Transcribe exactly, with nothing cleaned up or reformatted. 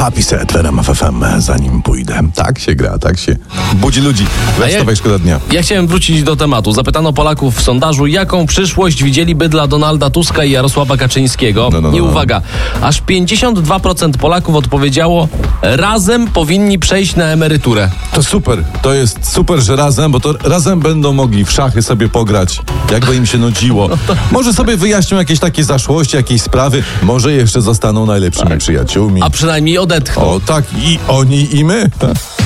napisę w R M F F M, zanim pójdę. Tak się gra, tak się budzi ludzi. Wstawej, szkoda dnia. Ja chciałem wrócić do tematu. Zapytano Polaków w sondażu, jaką przyszłość widzieliby dla Donalda Tuska i Jarosława Kaczyńskiego. No, no, no, I no. uwaga, aż pięćdziesiąt dwa procent Polaków odpowiedziało, razem powinni przejść na emeryturę. To super, to jest super, że razem, bo to razem będą mogli w szachy sobie pograć, jakby im się nudziło. Może sobie wyjaśnią jakieś takie zaszłości, jakieś sprawy, może jeszcze zostaną najlepszymi przyjaciółmi. A przynajmniej odetchną. O tak, i oni, i my.